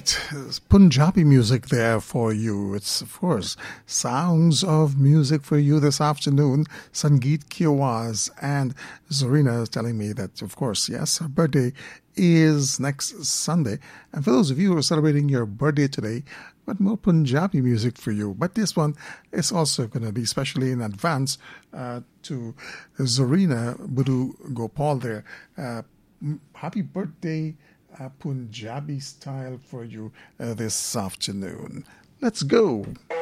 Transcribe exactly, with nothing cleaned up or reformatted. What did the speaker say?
right, Punjabi music there for you. It's, of course, sounds of music for you this afternoon. Sangeet ki Awaaz. And Zarina is telling me that, of course, yes, her birthday is next Sunday. And for those of you who are celebrating your birthday today, but more Punjabi music for you. But this one is also going to be specially in advance uh, to Zarina Budu Gopal there. Uh, happy birthday, uh, Punjabi style for you uh, this afternoon. Let's go.